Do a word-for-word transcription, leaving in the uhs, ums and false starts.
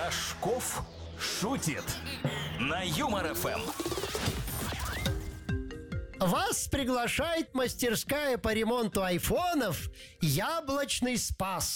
Рожков шутит на Юмор ФМ. Вас приглашает мастерская по ремонту айфонов «Яблочный спас».